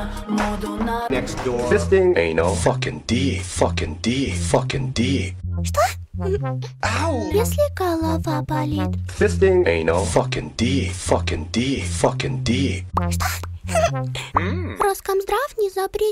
Next door. Fisting. Anal. Fucking D. Fucking D. Fucking D. Что? Ow. Если голова болит. Fisting. Anal. Fucking D. Fucking D. Fucking D. Роскомздрав не запретит.